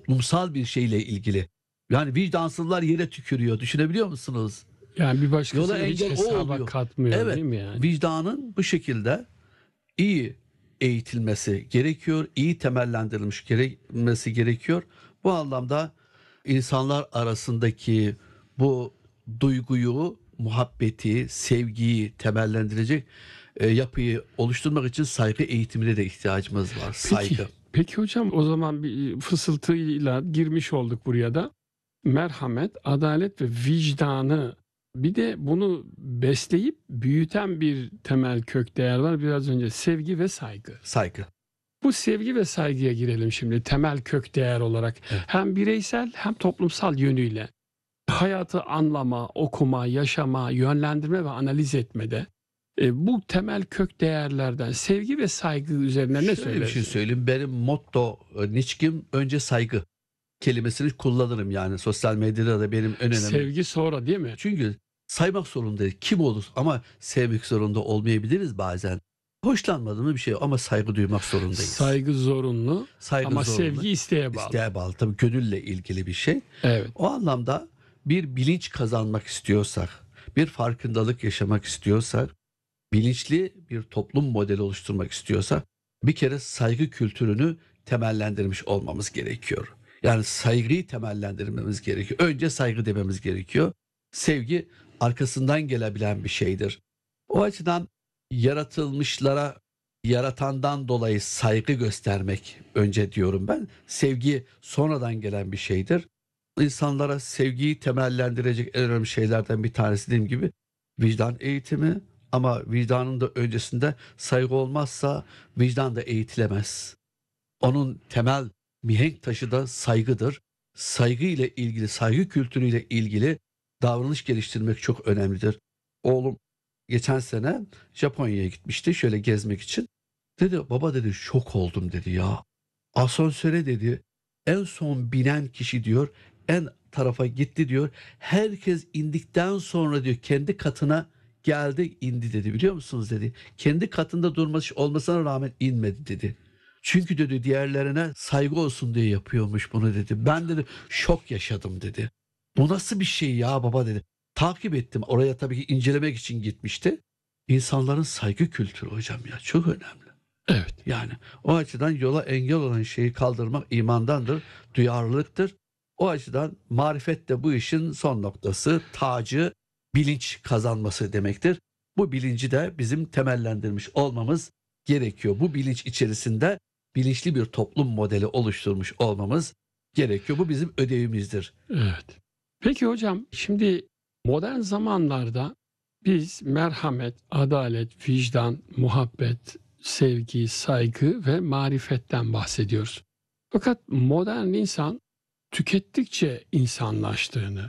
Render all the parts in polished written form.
toplumsal bir şeyle ilgili. Yani vicdansızlar yere tükürüyor. Düşünebiliyor musunuz? Yani bir Yola başkasını hiç engel o hesaba oluyor. katmıyor Evet, değil mi yani? vicdanın bu şekilde iyi eğitilmesi gerekiyor, iyi temellendirilmiş gerekmesi gerekiyor. Bu anlamda insanlar arasındaki bu duyguyu, muhabbeti, sevgiyi temellendirecek yapıyı oluşturmak için saygı eğitimine de ihtiyacımız var. Peki, Saygı. peki hocam o zaman bir fısıltıyla girmiş olduk buraya da. Merhamet, adalet ve vicdanı bir de bunu besleyip büyüten bir temel kök değer var. Biraz önce sevgi ve saygı. Saygı. Bu sevgi ve saygıya girelim şimdi temel kök değer olarak. Evet. Hem bireysel hem toplumsal yönüyle hayatı anlama, okuma, yaşama, yönlendirme ve analiz etmede bu temel kök değerlerden sevgi ve saygı üzerine ne Şöyle bir şey söylersiniz? söyleyeyim. Benim motto, niçkim önce saygı kelimesini kullanırım yani. Sosyal medyada da benim en önemli. Sevgi sonra değil mi? Çünkü saymak zorundayız. Kim olur ama sevmek zorunda olmayabiliriz bazen. Hoşlanmadığımız bir şey ama saygı duymak zorundayız. Saygı zorunlu Saygı ama zorunlu. sevgi isteğe bağlı. İsteğe bağlı. Tabii gönülle ilgili bir şey. Evet. O anlamda bir bilinç kazanmak istiyorsak, bir farkındalık yaşamak istiyorsak, bilinçli bir toplum modeli oluşturmak istiyorsak bir kere saygı kültürünü temellendirmiş olmamız gerekiyor. Yani saygıyı temellendirmemiz gerekiyor. Önce saygı dememiz gerekiyor. Sevgi arkasından gelebilen bir şeydir. O açıdan yaratılmışlara yaratandan dolayı saygı göstermek önce diyorum ben. Sevgi sonradan gelen bir şeydir. İnsanlara sevgiyi temellendirecek en önemli şeylerden bir tanesi dediğim gibi vicdan eğitimi, ama vicdanın da öncesinde saygı olmazsa vicdan da eğitilemez. Onun temel mihenk taşı da saygıdır. Saygı ile ilgili, saygı kültürüyle ilgili davranış geliştirmek çok önemlidir. Oğlum geçen sene Japonya'ya gitmişti şöyle gezmek için. Dedi baba dedi şok oldum dedi ya. Asansöre dedi en son binen kişi diyor en tarafa gitti diyor. Herkes indikten sonra diyor kendi katına geldi indi dedi, biliyor musunuz dedi. Kendi katında durması olmasına rağmen inmedi dedi. Çünkü dedi diğerlerine saygı olsun diye yapıyormuş bunu dedi. Ben dedi şok yaşadım dedi. Bu nasıl bir şey ya baba dedi. Takip ettim, oraya tabii ki incelemek için gitmişti. İnsanların saygı kültürü hocam ya çok önemli. Evet. Yani o açıdan yola engel olan şeyi kaldırmak imandandır, duyarlılıktır. O açıdan marifet de bu işin son noktası, tacı, bilinç kazanması demektir. Bu bilinci de bizim temellendirmiş olmamız gerekiyor. Bu bilinç içerisinde bilinçli bir toplum modeli oluşturmuş olmamız gerekiyor. Bu bizim ödevimizdir. Evet. Peki hocam şimdi modern zamanlarda biz merhamet, adalet, vicdan, muhabbet, sevgi, saygı ve marifetten bahsediyoruz. Fakat modern insan tükettikçe insanlaştığını,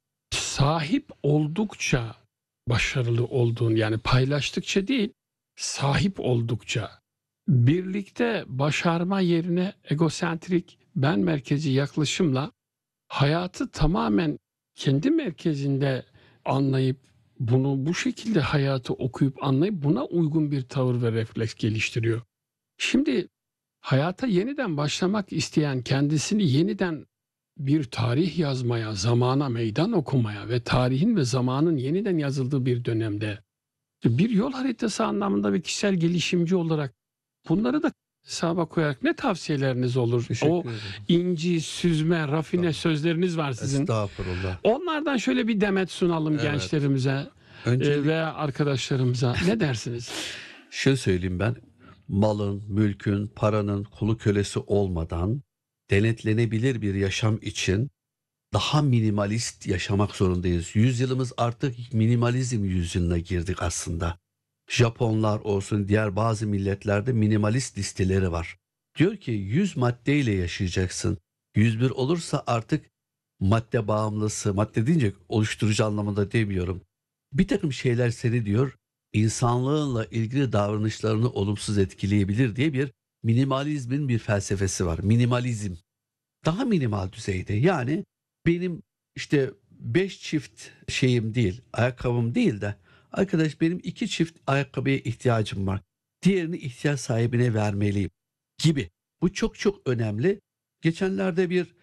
sahip oldukça başarılı olduğunu yani paylaştıkça değil, sahip oldukça birlikte başarma yerine egosentrik, ben merkezi yaklaşımla hayatı tamamen kendi merkezinde anlayıp bunu bu şekilde hayatı okuyup anlayıp buna uygun bir tavır ve refleks geliştiriyor. Şimdi hayata yeniden başlamak isteyen kendisini yeniden bir tarih yazmaya, zamana meydan okumaya ve tarihin ve zamanın yeniden yazıldığı bir dönemde bir yol haritası anlamında bir kişisel gelişimci olarak bunları da hesaba koyarak ne tavsiyeleriniz olur? Teşekkür O ederim. inci, süzme, rafine Tamam. sözleriniz var sizin. Estağfurullah. Onlardan şöyle bir demet sunalım Evet. gençlerimize Öncelikle veya arkadaşlarımıza. Ne dersiniz? şöyle söyleyeyim ben. Malın, mülkün, paranın kulu kölesi olmadan denetlenebilir bir yaşam için daha minimalist yaşamak zorundayız. Yüzyılımız artık minimalizm yüzyılına girdik aslında. Japonlar olsun diğer bazı milletlerde minimalist listeleri var. Diyor ki 100 maddeyle yaşayacaksın. 101 olursa artık madde bağımlısı, madde deyince oluşturucu anlamında demiyorum. Bir takım şeyler seni diyor insanlığınla ilgili davranışlarını olumsuz etkileyebilir diye bir minimalizmin bir felsefesi var. Minimalizm. Daha minimal düzeyde yani benim işte 5 çift şeyim değil, ayakkabım değil de arkadaş benim 2 çift ayakkabıya ihtiyacım var. Diğerini ihtiyaç sahibine vermeliyim gibi. Bu çok çok önemli. Geçenlerde bir